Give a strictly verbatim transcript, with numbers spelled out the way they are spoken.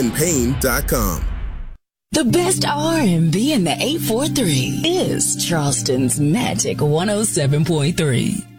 in pain dot com. The best R and B in the eight four three is Charleston's Magic one oh seven point three.